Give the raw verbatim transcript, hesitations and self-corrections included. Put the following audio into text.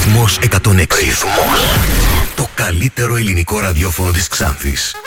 Ρυθμός εκατόν έξι. Ρυθμός. Το καλύτερο ελληνικό ραδιόφωνο της Ξάνθης.